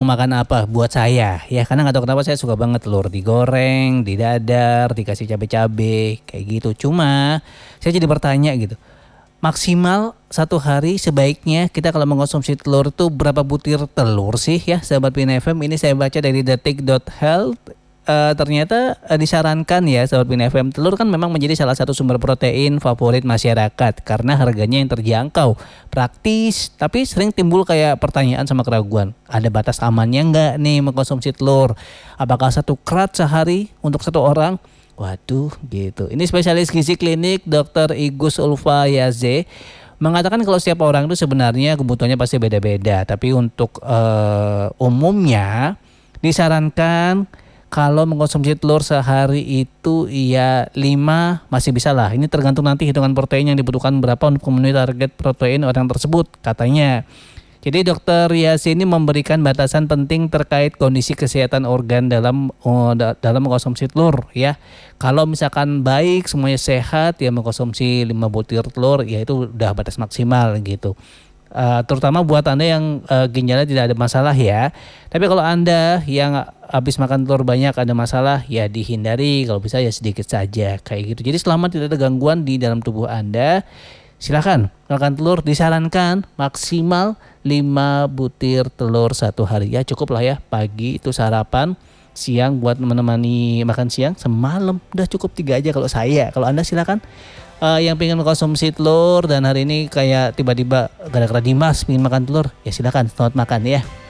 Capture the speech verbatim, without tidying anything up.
makan apa buat saya ya, karena nggak tahu kenapa saya suka banget telur digoreng, didadar, dikasih cabai-cabai kayak gitu. Cuma saya jadi bertanya gitu, maksimal satu hari sebaiknya kita kalau mengkonsumsi telur itu berapa butir telur sih ya sahabat Pin F M? Ini saya baca dari detik dot health. Eh, ternyata eh, disarankan ya sahabat Pin F M, telur kan memang menjadi salah satu sumber protein favorit masyarakat karena harganya yang terjangkau, praktis, tapi sering timbul kayak pertanyaan sama keraguan. Ada batas amannya nggak nih mengkonsumsi telur? Apakah satu kerat sehari untuk satu orang? Waduh gitu. Ini spesialis gizi klinik dokter Igus Ulfa Yaze mengatakan kalau setiap orang itu sebenarnya kebutuhannya pasti beda-beda. Tapi untuk uh, umumnya disarankan kalau mengkonsumsi telur sehari itu ya lima masih bisa lah. Ini tergantung nanti hitungan protein yang dibutuhkan berapa untuk memenuhi target protein orang tersebut katanya. Jadi dokter Yasi ini memberikan batasan penting terkait kondisi kesehatan organ dalam oh, da, dalam mengkonsumsi telur ya. Kalau misalkan baik semuanya sehat ya mengkonsumsi lima butir telur ya itu udah batas maksimal gitu. Uh, terutama buat Anda yang uh, ginjalnya tidak ada masalah ya. Tapi kalau Anda yang habis makan telur banyak ada masalah ya dihindari, kalau bisa ya sedikit saja kayak gitu. Jadi selama tidak ada gangguan di dalam tubuh Anda, silakan makan telur. Disarankan maksimal lima butir telur satu hari ya, cukup lah ya. Pagi itu sarapan, siang buat menemani makan siang, semalam udah cukup tiga aja kalau saya. Kalau Anda silakan. Uh, yang pengen konsumsi telur dan hari ini kayak tiba-tiba gara-gara Dimas pengen makan telur, ya silakan selamat makan ya.